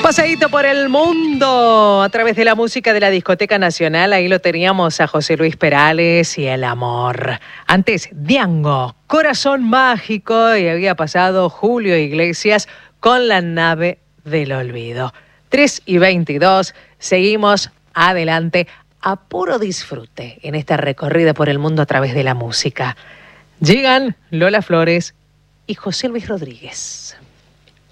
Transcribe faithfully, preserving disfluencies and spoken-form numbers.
paseíto por el mundo a través de la música de la Discoteca Nacional. Ahí lo teníamos a José Luis Perales y El Amor. Antes, Diango, Corazón Mágico, y había pasado Julio Iglesias con La Nave del Olvido. tres y veintidós, seguimos adelante a puro disfrute en esta recorrida por el mundo a través de la música. Llegan Lola Flores y José Luis Rodríguez.